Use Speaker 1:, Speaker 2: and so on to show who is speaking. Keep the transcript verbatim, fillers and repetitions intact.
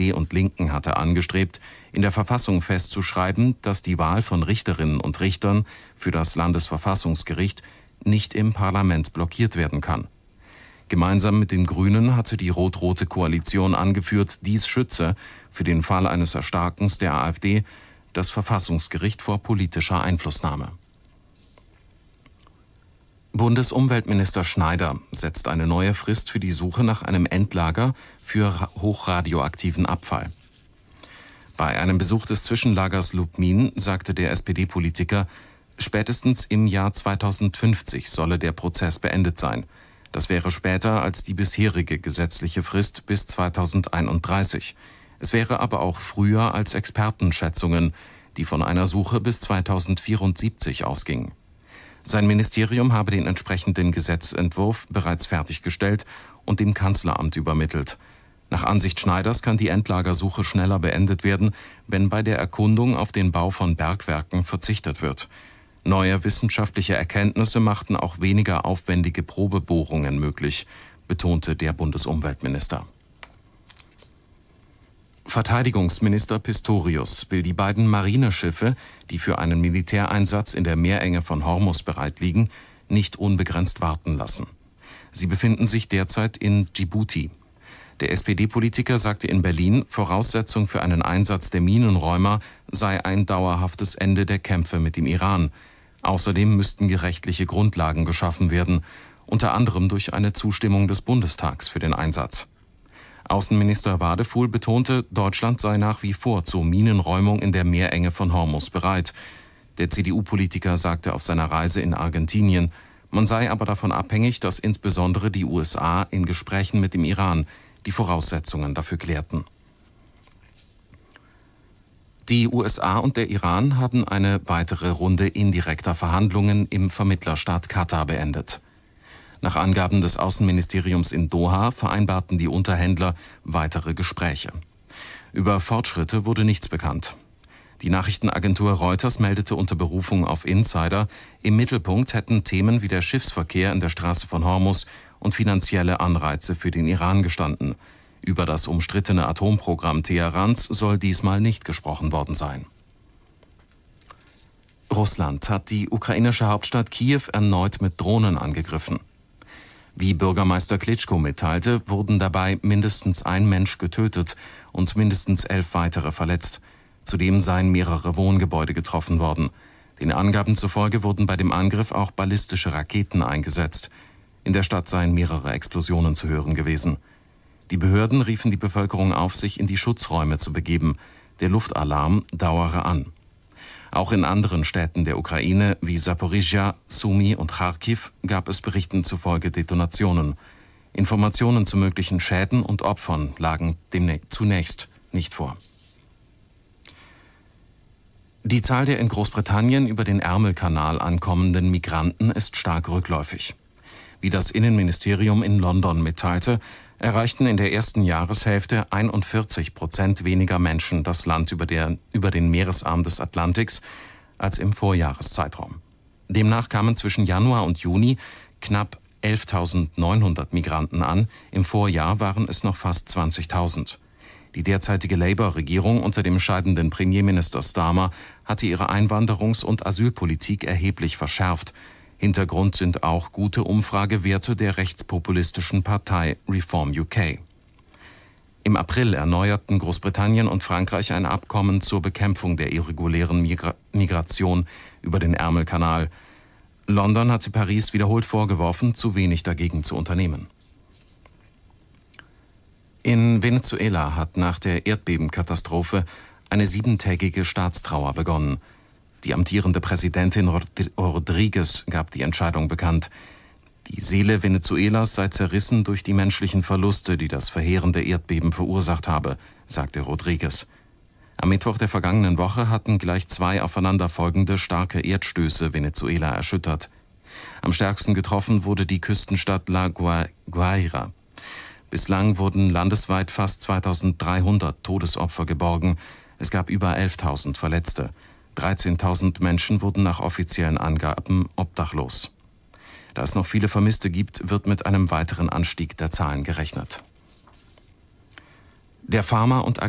Speaker 1: D und Linken hatte angestrebt, in der Verfassung festzuschreiben, dass die Wahl von Richterinnen und Richtern für das Landesverfassungsgericht nicht im Parlament blockiert werden kann. Gemeinsam mit den Grünen hatte die rot-rote Koalition angeführt, dies schütze, für den Fall eines Erstarkens der AfD, das Verfassungsgericht vor politischer Einflussnahme. Bundesumweltminister Schneider setzt eine neue Frist für die Suche nach einem Endlager für hochradioaktiven Abfall. Bei einem Besuch des Zwischenlagers Lubmin sagte der S P D-Politiker, spätestens im Jahr zweitausendfünfzig solle der Prozess beendet sein. Das wäre später als die bisherige gesetzliche Frist bis zweitausendeinunddreißig. Es wäre aber auch früher als Expertenschätzungen, die von einer Suche bis zweitausendvierundsiebzig ausgingen. Sein Ministerium habe den entsprechenden Gesetzentwurf bereits fertiggestellt und dem Kanzleramt übermittelt. Nach Ansicht Schneiders kann die Endlagersuche schneller beendet werden, wenn bei der Erkundung auf den Bau von Bergwerken verzichtet wird. Neue wissenschaftliche Erkenntnisse machten auch weniger aufwendige Probebohrungen möglich, betonte der Bundesumweltminister. Verteidigungsminister Pistorius will die beiden Marineschiffe, die für einen Militäreinsatz in der Meerenge von Hormuz bereit liegen, nicht unbegrenzt warten lassen. Sie befinden sich derzeit in Djibouti. Der S P D-Politiker sagte in Berlin, Voraussetzung für einen Einsatz der Minenräumer sei ein dauerhaftes Ende der Kämpfe mit dem Iran. Außerdem müssten rechtliche Grundlagen geschaffen werden, unter anderem durch eine Zustimmung des Bundestags für den Einsatz. Außenminister Wadefuhl betonte, Deutschland sei nach wie vor zur Minenräumung in der Meerenge von Hormuz bereit. Der C D U-Politiker sagte auf seiner Reise in Argentinien, man sei aber davon abhängig, dass insbesondere die U S A in Gesprächen mit dem Iran die Voraussetzungen dafür klärten. Die U S A und der Iran haben eine weitere Runde indirekter Verhandlungen im Vermittlerstaat Katar beendet. Nach Angaben des Außenministeriums in Doha vereinbarten die Unterhändler weitere Gespräche. Über Fortschritte wurde nichts bekannt. Die Nachrichtenagentur Reuters meldete unter Berufung auf Insider, im Mittelpunkt hätten Themen wie der Schiffsverkehr in der Straße von Hormuz und finanzielle Anreize für den Iran gestanden. Über das umstrittene Atomprogramm Teherans soll diesmal nicht gesprochen worden sein. Russland hat die ukrainische Hauptstadt Kiew erneut mit Drohnen angegriffen. Wie Bürgermeister Klitschko mitteilte, wurden dabei mindestens ein Mensch getötet und mindestens elf weitere verletzt. Zudem seien mehrere Wohngebäude getroffen worden. Den Angaben zufolge wurden bei dem Angriff auch ballistische Raketen eingesetzt. In der Stadt seien mehrere Explosionen zu hören gewesen. Die Behörden riefen die Bevölkerung auf, sich in die Schutzräume zu begeben. Der Luftalarm dauere an. Auch in anderen Städten der Ukraine wie Saporizhia, Sumy und Charkiw gab es Berichten zufolge Detonationen. Informationen zu möglichen Schäden und Opfern lagen zunächst nicht vor. Die Zahl der in Großbritannien über den Ärmelkanal ankommenden Migranten ist stark rückläufig. Wie das Innenministerium in London mitteilte, erreichten in der ersten Jahreshälfte einundvierzig Prozent weniger Menschen das Land über, der, über den Meeresarm des Atlantiks als im Vorjahreszeitraum. Demnach kamen zwischen Januar und Juni knapp elftausendneunhundert Migranten an, im Vorjahr waren es noch fast zwanzigtausend. Die derzeitige Labour-Regierung unter dem scheidenden Premierminister Starmer hatte ihre Einwanderungs- und Asylpolitik erheblich verschärft. Hintergrund sind auch gute Umfragewerte der rechtspopulistischen Partei Reform U K. Im April erneuerten Großbritannien und Frankreich ein Abkommen zur Bekämpfung der irregulären Migra- Migration über den Ärmelkanal. London hatte Paris wiederholt vorgeworfen, zu wenig dagegen zu unternehmen. In Venezuela hat nach der Erdbebenkatastrophe eine siebentägige Staatstrauer begonnen. Die amtierende Präsidentin Rodríguez gab die Entscheidung bekannt. Die Seele Venezuelas sei zerrissen durch die menschlichen Verluste, die das verheerende Erdbeben verursacht habe, sagte Rodríguez. Am Mittwoch der vergangenen Woche hatten gleich zwei aufeinanderfolgende starke Erdstöße Venezuela erschüttert. Am stärksten getroffen wurde die Küstenstadt La Guaira. Bislang wurden landesweit fast zweitausenddreihundert Todesopfer geborgen. Es gab über elftausend Verletzte. dreizehntausend Menschen wurden nach offiziellen Angaben obdachlos. Da es noch viele Vermisste gibt, wird mit einem weiteren Anstieg der Zahlen gerechnet. Der Pharma- und